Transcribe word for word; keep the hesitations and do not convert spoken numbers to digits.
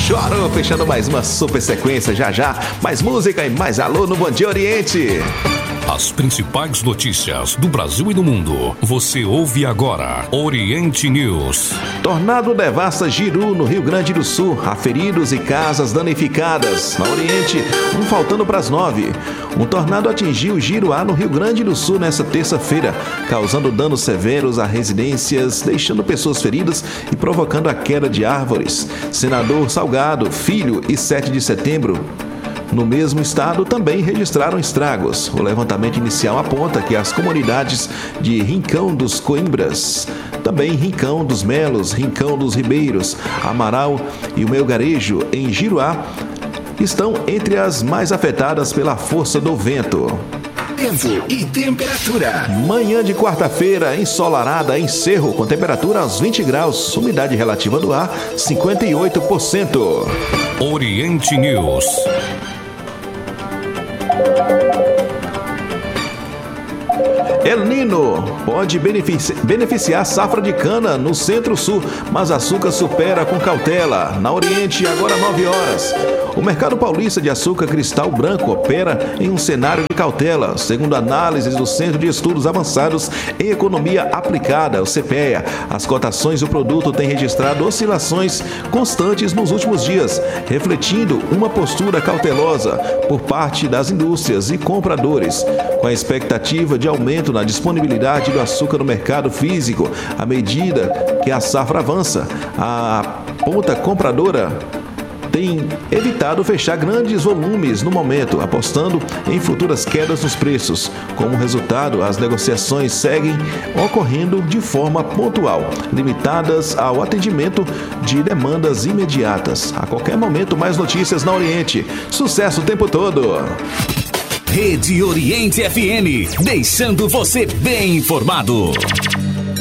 Chorou, fechando mais uma super sequência. Já já, mais música e mais alô no Bom Dia Oriente. As principais notícias do Brasil e do mundo. Você ouve agora Oriente News. Tornado devasta Jiru, no Rio Grande do Sul. Há feridos e casas danificadas. Na Oriente, um faltando para as nove. Um tornado atingiu Jiruá, no Rio Grande do Sul, nesta terça-feira, causando danos severos a residências, deixando pessoas feridas e provocando a queda de árvores. Senador Salgado, Filho e sete de setembro. No mesmo estado, também registraram estragos. O levantamento inicial aponta que as comunidades de Rincão dos Coimbras, também Rincão dos Melos, Rincão dos Ribeiros, Amaral e o Melgarejo, em Jiruá, estão entre as mais afetadas pela força do vento. Tempo e temperatura. Manhã de quarta-feira, ensolarada em Cerro, com temperatura aos vinte graus, umidade relativa do ar cinquenta e oito por cento. Oriente News. El Nino pode benefici- beneficiar safra de cana no Centro-Sul, mas açúcar supera com cautela. Na Oriente, agora nove horas. O mercado paulista de açúcar cristal branco opera em um cenário de cautela, segundo análises do Centro de Estudos Avançados em Economia Aplicada, o CEPEA. As cotações do produto têm registrado oscilações constantes nos últimos dias, refletindo uma postura cautelosa por parte das indústrias e compradores, com a expectativa de aumento na disponibilidade do açúcar no mercado físico. À medida que a safra avança, a ponta compradora tem evitado fechar grandes volumes no momento, apostando em futuras quedas nos preços. Como resultado, as negociações seguem ocorrendo de forma pontual, limitadas ao atendimento de demandas imediatas. A qualquer momento, mais notícias na Oriente. Sucesso o tempo todo! Rede Oriente F M, deixando você bem informado.